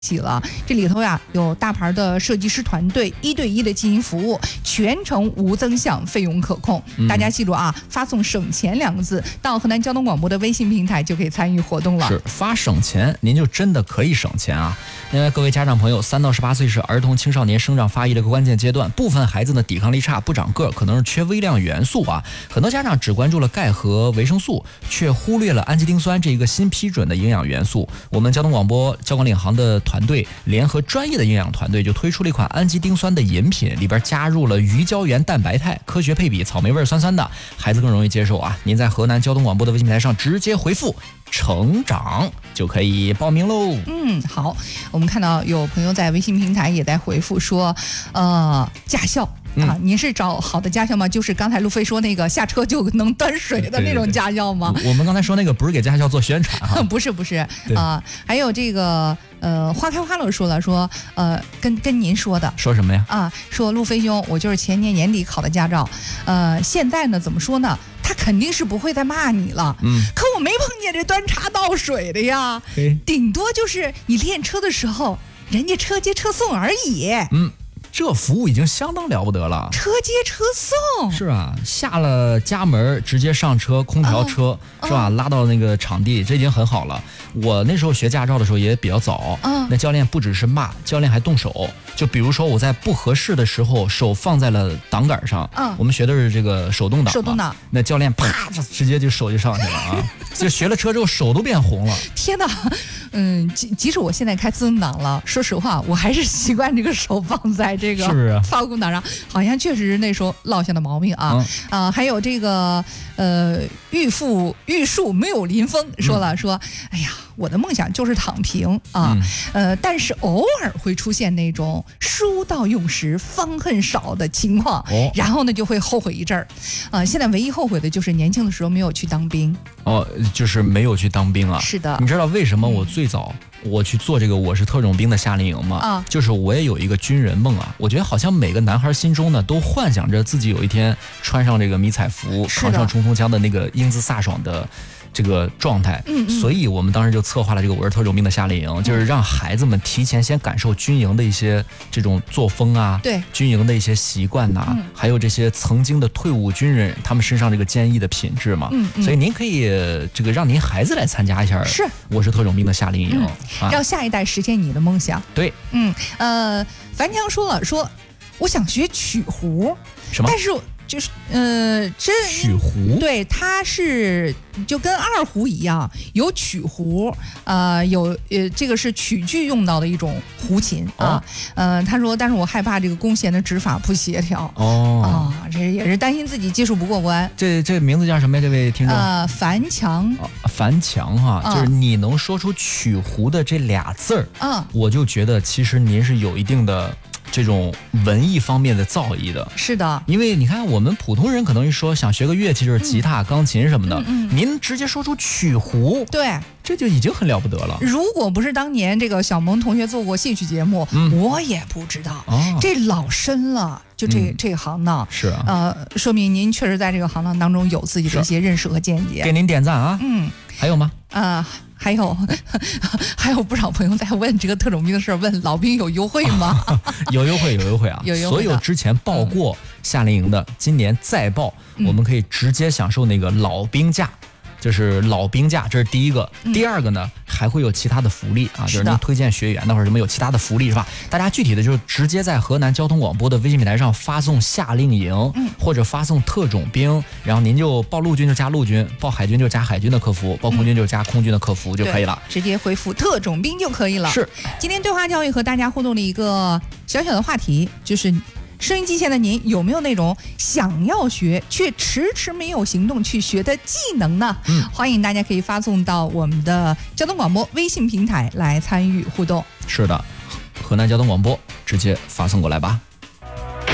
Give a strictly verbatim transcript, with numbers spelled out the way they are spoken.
起了，这里头呀有大牌的设计师团队，一对一的进行服务，全程无增项，费用可控。嗯、大家记住啊，发送“省钱”两个字到河南交通广播的微信平台就可以参与活动了。 是发省钱，您就真的可以省钱啊！因为各位家长朋友，三到十八岁是儿童青少年生长发育的一个关键阶段，部分孩子呢抵抗力差，不长个儿，可能是缺微量元素啊。很多家长只关注了钙和维生素，却忽略了氨基丁酸这一个新批准的营养元素。我们交通广播交管领航的团队联合专业的营养团队就推出了一款氨基丁酸的饮品，里边加入了鱼胶原蛋白肽，科学配比，草莓味酸酸的，孩子更容易接受啊！您在河南交通广播的微信平台上直接回复成长就可以报名喽。 嗯，好，我们看到有朋友在微信平台也在回复说，呃，驾校。啊，您是找好的驾校吗？就是刚才路飞说那个下车就能端水的那种驾校吗？ 对对对，我们刚才说那个不是给驾校做宣传哈， 不是不是啊、呃，还有这个呃，花开花落说了说呃，跟跟您说的说什么呀？ 啊，说路飞兄，我就是前年年底考的驾照，呃，现在呢怎么说呢？他肯定是不会再骂你了，嗯，可我没碰见这端茶倒水的呀，顶多就是你练车的时候，人家车接车送而已， 嗯。这服务已经相当了不得了， 车接车送。是啊，下了家门直接上车，空调车、哦、是吧、哦？拉到那个场地，这已经很好了。我那时候学驾照的时候也比较早，哦、那教练不只是骂，教练还动手。就比如说我在不合适的时候，手放在了挡杆上，哦、我们学的是这个手动挡， 手动挡， 那教练啪直接就手就上去了啊！就学了车之后手都变红了。 天哪，嗯，即即使我现在开自动挡了，说实话，我还是习惯这个手放在这个操控挡上，好像确实是那时候落下的毛病啊啊、嗯呃！还有这个呃，玉树玉树没有临风说了、嗯、说，哎呀，我的梦想就是躺平啊，嗯、呃，但是偶尔会出现那种书到用时方恨少的情况，哦、然后呢就会后悔一阵儿啊、呃。现在唯一后悔的就是年轻的时候没有去当兵哦，就是没有去当兵啊。 是的， 你知道为什么我最早、嗯、我去做这个我是特种兵的夏令营吗？啊，就是我也有一个军人梦啊。我觉得好像每个男孩心中呢都幻想着自己有一天穿上这个迷彩服，扛上冲锋枪的那个英姿飒爽的这个状态，嗯嗯，所以我们当时就策划了这个我是特种兵的夏令营，嗯、就是让孩子们提前先感受军营的一些这种作风啊， 对， 军营的一些习惯呐、啊嗯，还有这些曾经的退伍军人他们身上这个坚毅的品质嘛，嗯嗯，所以您可以这个让您孩子来参加一下， 是我是特种兵的夏令营， 嗯啊、让下一代实现你的梦想。 对， 嗯呃，樊强说了说，我想学曲胡， 什么？ 但是。就是呃，这曲胡对，它是就跟二胡一样，有曲胡，呃，有呃，这个是曲剧用到的一种胡琴、哦、啊。呃，他说，但是我害怕这个弓弦的指法不协调。哦，啊，这也是担心自己技术不过关。 这这名字叫什么呀？这位听众？ 呃，樊强。 哦、樊强哈、啊，就是你能说出曲胡的这俩字儿，嗯，我就觉得其实您是有一定的。这种文艺方面的造诣的， 是的， 因为你看我们普通人可能一说想学个乐器就是吉他、嗯、钢琴什么的，嗯嗯、您直接说出曲胡， 对， 这就已经很了不得了。 如果不是当年这个小萌同学做过戏曲节目，嗯、我也不知道，哦、这老深了。就这、嗯、这行当是啊， 呃，说明您确实在这个行当当中有自己的一些认识和见解， 给您点赞啊。嗯，还有吗？ 啊、呃，还有还有不少朋友在问这个特种兵的事儿，问老兵有优惠吗？ 有优惠，有优惠啊！ 有优惠。 所有之前报过夏令营的，嗯、今年再报，嗯、我们可以直接享受那个老兵价。就是老兵价，这是第一个。嗯、第二个呢，还会有其他的福利啊，就是您推荐学员的或者什么有其他的福利是吧？大家具体的就是直接在河南交通广播的微信平台上发送夏令营，嗯、或者发送特种兵，然后您就报陆军就加陆军，报海军就加海军的客服，报空军就加空军的客服就可以了， 直接回复特种兵就可以了。 是， 今天对话教育和大家互动的一个小小的话题就是。收音机前的您有没有那种想要学却迟迟没有行动去学的技能呢？嗯，欢迎大家可以发送到我们的交通广播微信平台来参与互动。 是的，河南交通广播直接发送过来吧。